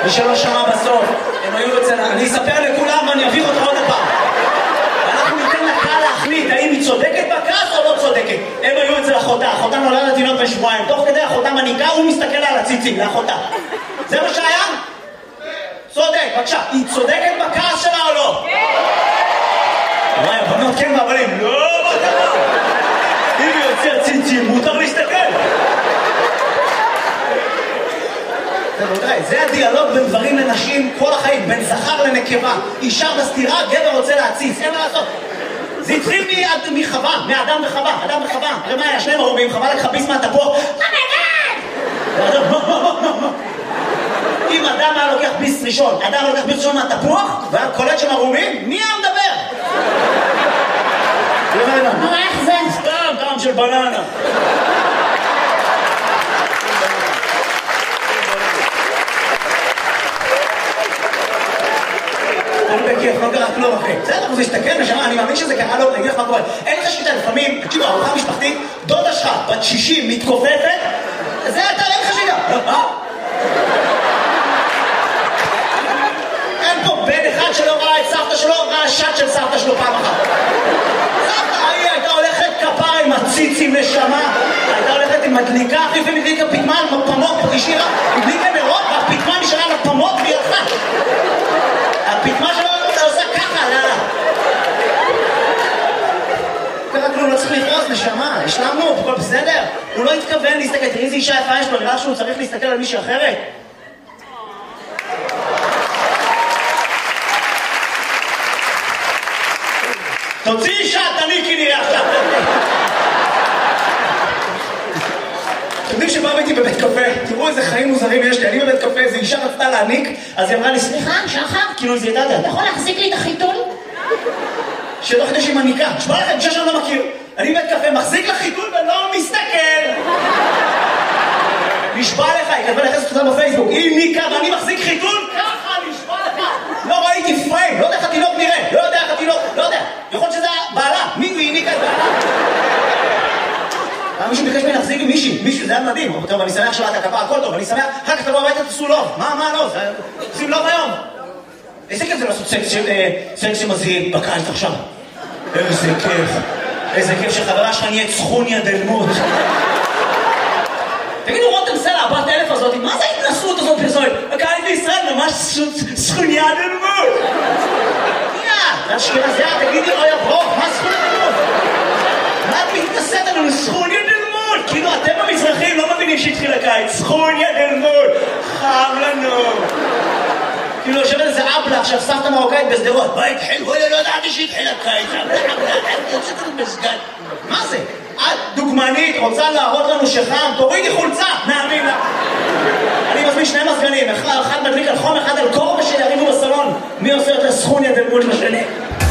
מי שלא שמע בסוף, הם היו אצל... אני אספר לכולם ואני אביך אותך עוד הפעם. אנחנו ניתן לקהל להחליט האם היא צודקת בכעס או לא צודקת. הם היו אצל אחותה, אחותה נולדה לתינוק בן שבועיים. תוך כדי אחותה מניקה, הוא מסתכל על הציצים, לאחותה. זה מה שהיה? צודק, בבקשה. היא צודקת בכעס שלה או לא? וואי, הבנות כן והבנים. לא, מה קרה? אם היא יוצא ציצים, מותר להסתכל. זה הדיאלוג בין דברים לנשים כל החיים, בין זכר לנקבה. אישה בסתירה, גבר רוצה להציץ, אין מה לעשות. זה התחיל מחווה, מאדם וחווה, אדם וחווה. הרי מה היה? שניהם ערומים, חווה לך ביס מהתפוח. אם אדם היה לוקח ביס ראשון, אדם לוקח ביס ראשון מהתפוח, והיה קולט שהם ערומים, מי היה מדבר? מה איך זה? סתם, טעם של בננה. בכיף, לא קרה כלום אחי. בסדר, הוא הסתכל נשמה, אני מאמין שזה קרה לו, אני אגיד לך מה קורה. אין לך שליטה, לפעמים, תקשיבו, ארוחה משפחתית, דודה שלך, בת 60, מתכופפת, זה אתה, אין לך שליטה. אין פה בן אחד שלא ראה את סבתא שלו, ראה שט של סבתא שלו פעם אחת. סבתא, היא הייתה הולכת כפרה עם הציצים נשמה, הייתה הולכת עם מדליקה, אחי, ומדליקה פתמן, פמות, השאירה, מדליקה נרות, והפתמן נשארה לפמות והיא הלכה. הפתמה שלו עושה ככה, לאללה. ככה כלום, לא צריך לפרוס, נשמה, השלמנו, הכל בסדר. הוא לא התכוון להסתכל, תראי איזה אישה יפה יש לו, נראה שהוא צריך להסתכל על מישהי אחרת. תוציא אישה, תניקי נראה עכשיו. אתם יודעים שבאו איתי בבית קפה, תראו איזה חיים מוזרים יש לי, אני בבית קפה, איזו אישה רצתה להעניק, אז היא אמרה לי, סליחה, שחר, כאילו זה ידעת, אתה יכול להחזיק לי את החיתול? שתוך כדי שהיא מניקה, תשמע לכם, אישה שאני לא מכיר, אני בבית קפה, מחזיק לחיתול ולא מסתכל. נשבע לך, היא כתבה לחסת אותה בפייסבוק, היא ניקה ואני מחזיק חיתול, ככה, נשבע לך. לא ראיתי פריים, לא יודע איך התינוק נראה, לא יודע איך התינוק, לא יודע, יכול שזה בעלה, מי היא ניקה את בעלה? מישהו ביקש ממני להחזיק עם מישהו, זה היה מדהים. טוב, אני שמח שלאת הכפה, הכל טוב, אני שמח, אחר כך תבוא הביתה, תעשו לוב. מה לוב? עושים לוב היום. איזה כיף זה לעשות סקס שמזהים בקיץ עכשיו. איזה כיף שחברה שלך נהיית סכוניה דלמות. תגידו, רותם סלע, הבת אלף הזאת, מה זה ההתנסות הזאת פרסומת? הקיץ בישראל ממש סכוניה דלמות. זה אשכנזיה, תגידי, אוי הברוך, מה סכוניה דלמות? מה את מתנסית עלינו? סכוניה דלמות! כאילו אתם המזרחים לא מבינים שהתחיל הקיץ. סכוניה דלמות! חם לנו! כאילו יושבת איזה אבלה עכשיו סבתא מרוקאית בסדרות. מה התחיל? וואלה לא ידעתי שהתחיל הקיץ. יוצאת לנו מסגד. מה זה? את דוגמנית רוצה להראות לנו שחם? תורידי חולצה! נאמין לה! אני מזמין שני מזגנים. אחד מדליק על חום, אחד על קור, ושיריבו בסלון. מי עושה יותר סכוניה דלמות לשני?